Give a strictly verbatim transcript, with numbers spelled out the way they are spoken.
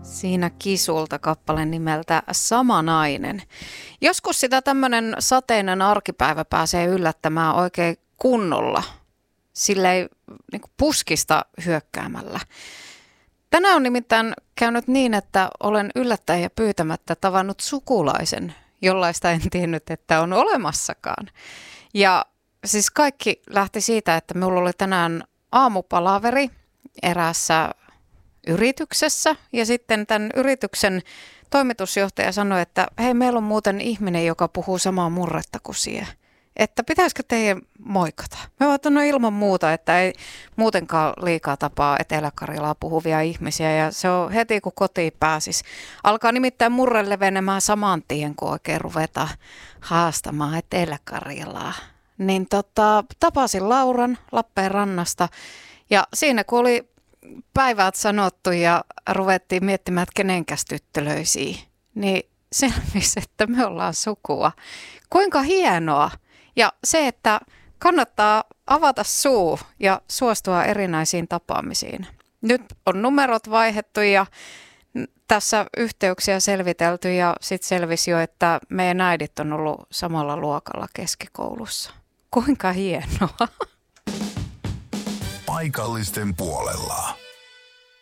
Siinä Kisulta kappale nimeltä Sama nainen. Joskus sitä tämmöinen sateinen arkipäivä pääsee yllättämään oikein kunnolla, silleen niin kuin puskista hyökkäämällä. Tänään on nimittäin käynyt niin, että olen yllättäen ja pyytämättä tavannut sukulaisen, jollaista en tiennyt, että on olemassakaan. Ja siis kaikki lähti siitä, että minulla oli tänään aamupalaveri eräässä yrityksessä ja sitten tämän yrityksen toimitusjohtaja sanoi, että hei, meillä on muuten ihminen, joka puhuu samaa murretta kuin sie. Että pitäisikö teidän moikata? Me ovat no ilman muuta, että ei muutenkaan liikaa tapaa Etelä-Karjalaa puhuvia ihmisiä ja se on heti kun kotiin pääsis. Alkaa nimittäin murre levenemään saman tien, kun oikein ruveta haastamaan Etelä-Karjalaa. Niin tota, tapasin Lauran Lappeenrannasta ja siinä kun oli päivät sanottu ja ruvettiin miettimään, että kenenkäs tyttölöisiä, niin selvisi, että me ollaan sukua. Kuinka hienoa! Ja se, että kannattaa avata suu ja suostua erinäisiin tapaamisiin. Nyt on numerot vaihdettu ja tässä yhteyksiä selvitelty ja sitten selvisi jo, että meidän äidit on ollut samalla luokalla keskikoulussa. Kuinka hienoa! Paikallisten puolella.